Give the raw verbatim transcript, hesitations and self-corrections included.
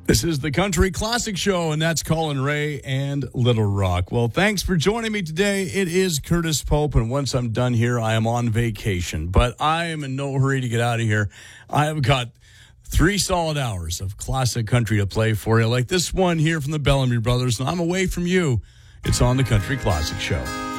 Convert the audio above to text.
This is the Country Classic Show, and that's Colin Ray and Little Rock. Well, thanks for joining me today. It is Curtis Pope, and once I'm done here, I am on vacation. But I am in no hurry to get out of here. I have got three solid hours of classic country to play for you, like this one here from the Bellamy Brothers, and I'm away from you. It's on the Country Classic Show.